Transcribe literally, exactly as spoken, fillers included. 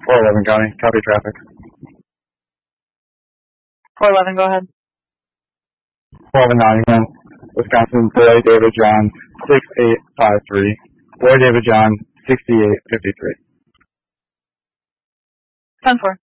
four eleven County, copy traffic. four eleven, go ahead. four eleven Nottingham, Wisconsin, Boy David John, six eight five three. Boy David John, sixty-eight fifty-three. ten four.